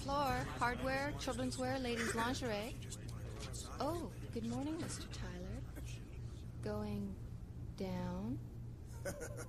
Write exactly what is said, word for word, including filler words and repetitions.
floor. Hardware, children's wear, ladies' lingerie. Oh, good morning, Mister Tyler. Going down.